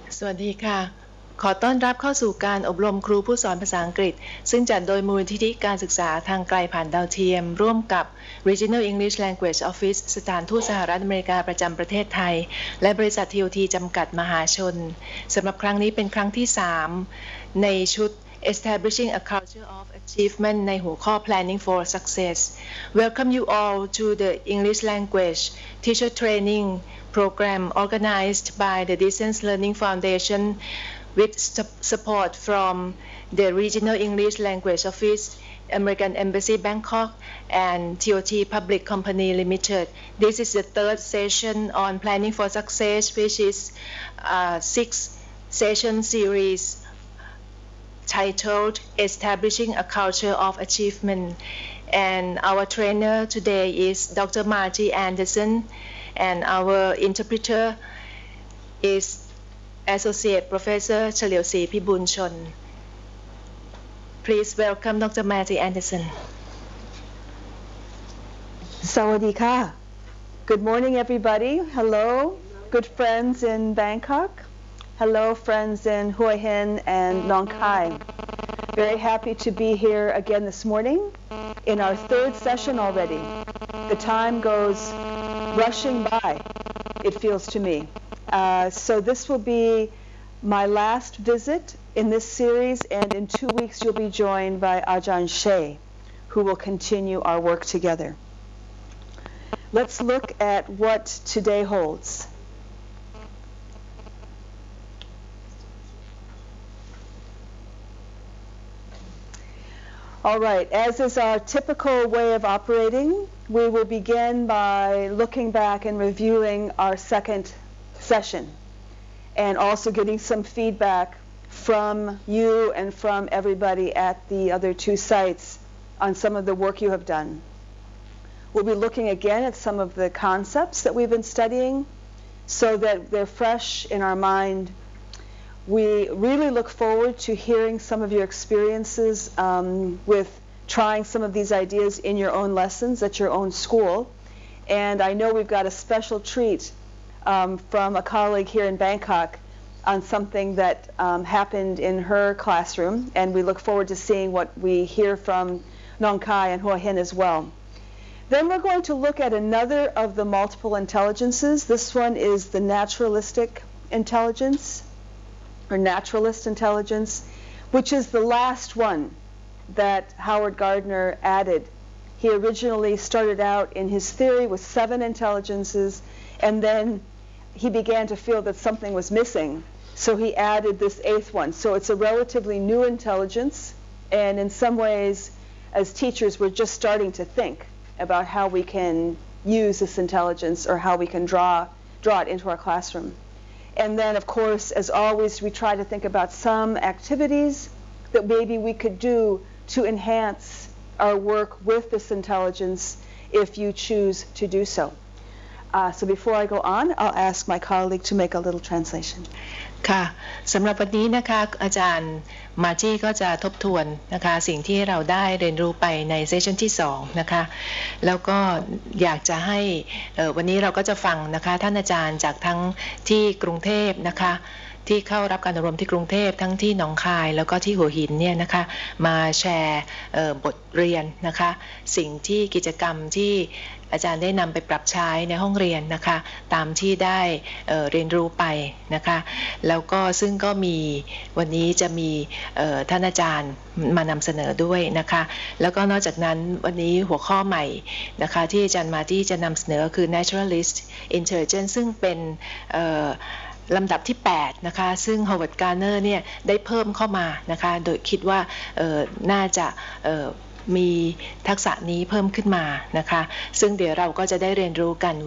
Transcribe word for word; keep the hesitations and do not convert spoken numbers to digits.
สวัสดีค่ะขอต้อนรับเข้าสู่การอบรมครูผู้สอนภาษาอังกฤษซึ่งจัดโดยมูลนิธิการศึกษาทางไกลผ่านดาวเทียมร่วมกับ Regional English Language Office สถานทูตสหรัฐอเมริกาประจำประเทศไทยและบริษัท ที โอ ที จำกัดมหาชนสำหรับครั้งนี้เป็นครั้งที่สามในชุด Establishing a Culture of Achievement ในหัวข้อ Planning for Success. Welcome you all to the English Language Teacher Training Program organized by the Distance Learning Foundation with support from the Regional English Language Office, American Embassy Bangkok, and T O T Public Company Limited. This is the third session on Planning for Success, which is a six-session series titled Establishing a Culture of Achievement. And our trainer today is Doctor Margie Anderson, and our interpreter is Associate Professor Chaliusi Pibunchon. Please welcome Doctor Margie Anderson. Sawadee. Good morning, everybody. Hello, good friends in Bangkok. Hello, friends in Hua Hin and Nong Khai. Very happy to be here again this morning in our third session already. The time goes rushing by, it feels to me. Uh, so this will be my last visit in this series, and in two weeks you'll be joined by Ajahn Shea, who will continue our work together. Let's look at what today holds. All right, as is our typical way of operating, we will begin by looking back and reviewing our second session and also getting some feedback from you and from everybody at the other two sites on some of the work you have done. We'll be looking again at some of the concepts that we've been studying so that they're fresh in our mind. We really look forward to hearing some of your experiences um, with trying some of these ideas in your own lessons at your own school. And I know we've got a special treat um, from a colleague here in Bangkok on something that um, happened in her classroom, and we look forward to seeing what we hear from Nong Khai and Hua Hin as well. Then we're going to look at another of the multiple intelligences. This one is the naturalistic intelligence, or naturalist intelligence, which is the last one that Howard Gardner added. He originally started out in his theory with seven intelligences, and then he began to feel that something was missing, so he added this eighth one. So it's a relatively new intelligence, and in some ways, as teachers, we're just starting to think about how we can use this intelligence or how we can draw, draw it into our classroom. And then, of course, as always, we try to think about some activities that maybe we could do to enhance our work with this intelligence if you choose to do so. Uh, so before I go on, I'll ask my colleague to make a little translation. ค่ะสำหรับวันนี้นะคะอาจารย์มาจี้ก็จะทบทวนนะคะสิ่งที่เราได้เรียนรู้ไปในเซสชันที่สองนะคะแล้วก็อยากจะให้วันนี้เราก็จะฟังนะคะท่านอาจารย์จากทั้งที่กรุงเทพนะคะที่เข้ารับการอบรมที่กรุงเทพทั้งที่หนองคายแล้วก็ที่หัวหินเนี่ยนะคะมาแชร์บทเรียนนะคะสิ่งที่กิจกรรมที่อาจารย์ได้นำไปปรับใช้ในห้องเรียนนะคะตามที่ได้เอ่อเรียนรู้ไปนะคะแล้วก็ซึ่งก็มีวันนี้จะมีเอ่อท่านอาจารย์มานำเสนอด้วยนะคะแล้วก็นอกจากนั้นวันนี้หัวข้อใหม่นะคะที่อาจารย์มาที่จะนำเสนอคือ naturalist intelligence ซึ่งเป็นเอ่อลำดับที่แปดนะคะซึ่ง Howard Gardner เนี่ยได้เพิ่มเข้ามานะคะโดยคิดว่าเอ่อน่าจะเอ่อมีทักษะนี้เพิ่มขึ้นมานะคะซึ่งเดี๋ยวเราก็จะได้เรียนรู้กัน